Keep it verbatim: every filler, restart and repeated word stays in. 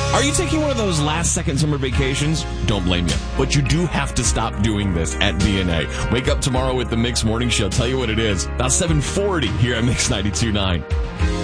Are you taking one of those last-second summer vacations? Don't blame you. But you do have to stop doing this at B N A. Wake up tomorrow with the Mix Morning Show. Tell you what it is. About seven forty here at Mix ninety-two point nine.